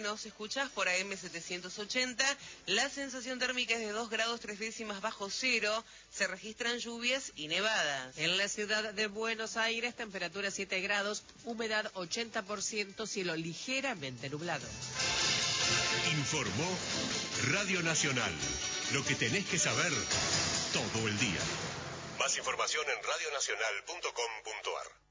nos escuchás por AM 780. La sensación térmica es de 2 grados 3 décimas bajo cero. Se registran lluvias y nevadas. En la ciudad de Buenos Aires, temperatura 7 grados, humedad 80%, cielo ligeramente nublado. Informó Radio Nacional. Lo que tenés que saber todo el día. Más información en radionacional.com.ar.